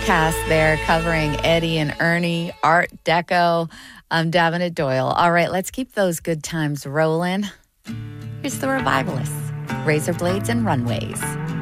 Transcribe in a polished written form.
cast there covering Eddie and Ernie, Art Deco. I'm Davina Doyle. All right, let's keep those good times rolling. Here's the Revivalists, Razor Blades and Runways.